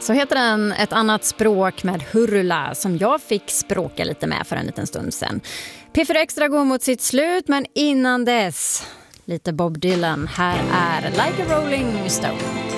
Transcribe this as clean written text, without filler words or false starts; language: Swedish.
Så heter den, ett annat språk med hurula som jag fick språka lite med för en liten stund sedan. P4 Extra går mot sitt slut, men innan dess lite Bob Dylan. Här är Like a Rolling Stone.